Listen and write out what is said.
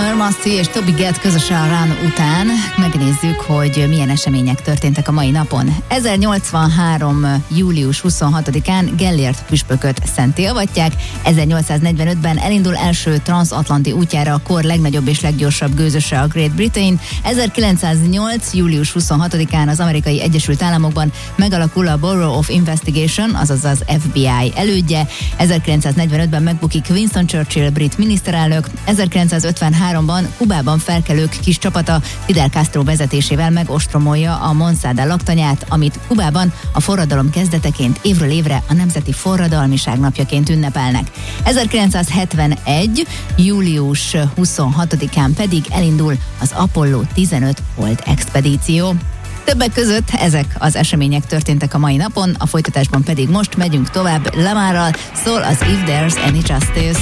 Summer, Masti és Toby Gett közösen Run után megnézzük, hogy milyen események történtek a mai napon. 1083. július 26-án Gellért püspököt szentté avatják, 1845-ben elindul első transatlanti útjára a kor legnagyobb és leggyorsabb gőzöse a Great Britain, 1908. július 26-án az Amerikai Egyesült Államokban megalakul a Bureau of Investigation, azaz az FBI elődje, 1945-ben megbukik Winston Churchill brit miniszterelnök, 1953-ban Kubában felkelők kis csapata Fidel Castro vezetésével megostromolja a Monsadas laktanyát, amit Kubában a forradalom kezdeteként évről évre a Nemzeti Forradalmiság napjaként ünnepelnek. 1971. július 26-án pedig elindul az Apollo 15 hold expedíció. Többek között ezek az események történtek a mai napon, a folytatásban pedig most megyünk tovább Lamarral, szól az If There's Any Justice.